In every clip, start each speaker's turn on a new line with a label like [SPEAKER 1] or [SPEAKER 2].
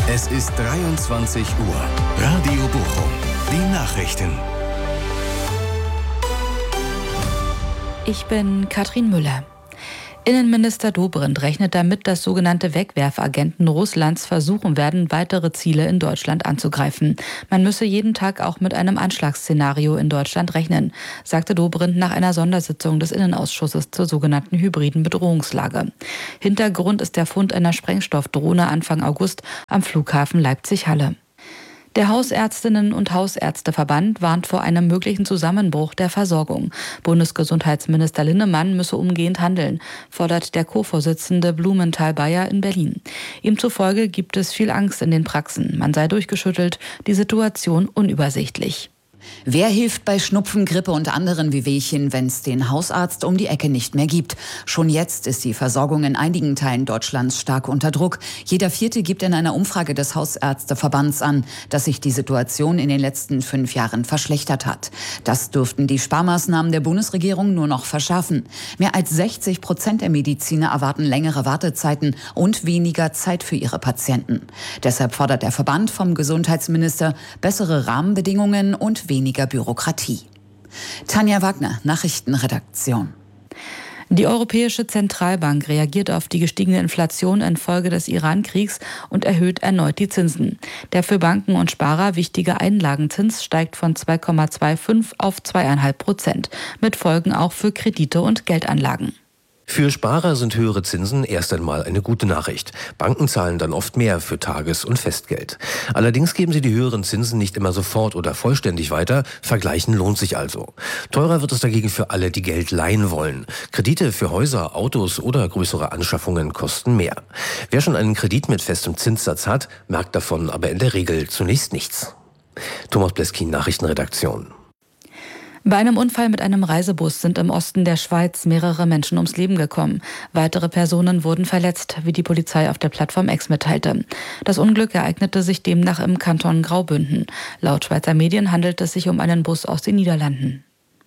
[SPEAKER 1] Es ist 23 Uhr. Radio Bochum. Die Nachrichten.
[SPEAKER 2] Ich bin Katrin Müller. Innenminister Dobrindt rechnet damit, dass sogenannte Wegwerfagenten Russlands versuchen werden, weitere Ziele in Deutschland anzugreifen. Man müsse jeden Tag auch mit einem Anschlagsszenario in Deutschland rechnen, sagte Dobrindt nach einer Sondersitzung des Innenausschusses zur sogenannten hybriden Bedrohungslage. Hintergrund ist der Fund einer Sprengstoffdrohne Anfang August am Flughafen Leipzig-Halle. Der Hausärztinnen- und Hausärzteverband warnt vor einem möglichen Zusammenbruch der Versorgung. Bundesgesundheitsminister Linnemann müsse umgehend handeln, fordert der Co-Vorsitzende Blumenthal-Bayer in Berlin. Ihm zufolge gibt es viel Angst in den Praxen. Man sei durchgeschüttelt, die Situation unübersichtlich.
[SPEAKER 3] Wer hilft bei Schnupfen, Grippe und anderen Wehwehchen, wenn es den Hausarzt um die Ecke nicht mehr gibt? Schon jetzt ist die Versorgung in einigen Teilen Deutschlands stark unter Druck. Jeder Vierte gibt in einer Umfrage des Hausärzteverbands an, dass sich die Situation in den letzten 5 Jahren verschlechtert hat. Das dürften die Sparmaßnahmen der Bundesregierung nur noch verschärfen. Mehr als 60% der Mediziner erwarten längere Wartezeiten und weniger Zeit für ihre Patienten. Deshalb fordert der Verband vom Gesundheitsminister bessere Rahmenbedingungen und weniger Bürokratie. Tanja Wagner, Nachrichtenredaktion.
[SPEAKER 2] Die Europäische Zentralbank reagiert auf die gestiegene Inflation infolge des Iran-Kriegs und erhöht erneut die Zinsen. Der für Banken und Sparer wichtige Einlagenzins steigt von 2,25 auf 2,5%, mit Folgen auch für Kredite und Geldanlagen.
[SPEAKER 4] Für Sparer sind höhere Zinsen erst einmal eine gute Nachricht. Banken zahlen dann oft mehr für Tages- und Festgeld. Allerdings geben sie die höheren Zinsen nicht immer sofort oder vollständig weiter. Vergleichen lohnt sich also. Teurer wird es dagegen für alle, die Geld leihen wollen. Kredite für Häuser, Autos oder größere Anschaffungen kosten mehr. Wer schon einen Kredit mit festem Zinssatz hat, merkt davon aber in der Regel zunächst nichts. Thomas Bleskin, Nachrichtenredaktion.
[SPEAKER 2] Bei einem Unfall mit einem Reisebus sind im Osten der Schweiz mehrere Menschen ums Leben gekommen. Weitere Personen wurden verletzt, wie die Polizei auf der Plattform X mitteilte. Das Unglück ereignete sich demnach im Kanton Graubünden. Laut Schweizer Medien handelt es sich um einen Bus aus den Niederlanden.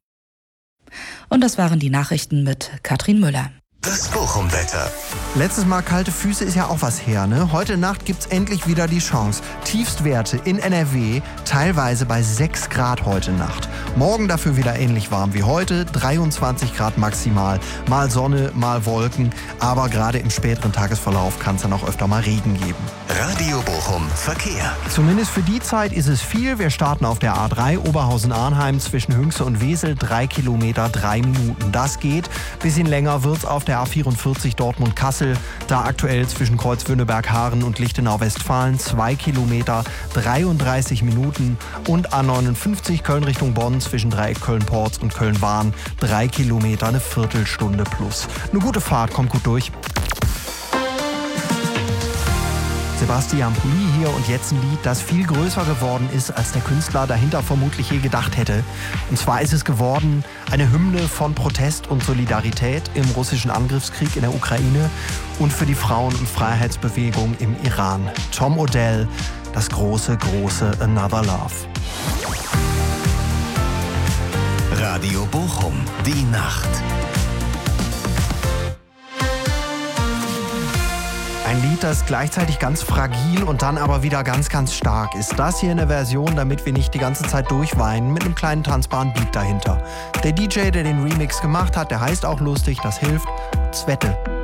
[SPEAKER 2] Und das waren die Nachrichten mit Katrin Müller.
[SPEAKER 1] Das Bochum-Wetter.
[SPEAKER 5] Letztes Mal kalte Füße ist ja auch was her, ne? Heute Nacht gibt's endlich wieder die Chance. Tiefstwerte in NRW, teilweise bei 6 Grad heute Nacht. Morgen dafür wieder ähnlich warm wie heute, 23 Grad maximal. Mal Sonne, mal Wolken, aber gerade im späteren Tagesverlauf kann es dann auch öfter mal Regen geben.
[SPEAKER 1] Radio Bochum Verkehr.
[SPEAKER 5] Zumindest für die Zeit ist es viel. Wir starten auf der A3 Oberhausen-Arnheim zwischen Hünxe und Wesel, 3 Kilometer, 3 Minuten. Das geht. Bisschen länger wird's auf der A44 Dortmund-Kassel, da aktuell zwischen Kreuzwünneberg-Haaren und Lichtenau-Westfalen 2 Kilometer, 33 Minuten und A59 Köln Richtung Bonn zwischen Dreieck Köln-Porz und Köln-Wahn 3 Kilometer, eine Viertelstunde plus. Eine gute Fahrt, kommt gut durch. Sebastian Pulli hier und jetzt ein Lied, das viel größer geworden ist, als der Künstler dahinter vermutlich je gedacht hätte. Und zwar ist es geworden eine Hymne von Protest und Solidarität im russischen Angriffskrieg in der Ukraine und für die Frauen- und Freiheitsbewegung im Iran. Tom Odell, das große Another Love.
[SPEAKER 1] Radio Bochum, die Nacht.
[SPEAKER 5] Ein Lied, das gleichzeitig ganz fragil und dann aber wieder ganz, ganz stark ist. Das hier in der Version, damit wir nicht die ganze Zeit durchweinen, mit einem kleinen tanzbaren Beat dahinter. Der DJ, der den Remix gemacht hat, der heißt auch lustig, das hilft. Zwette.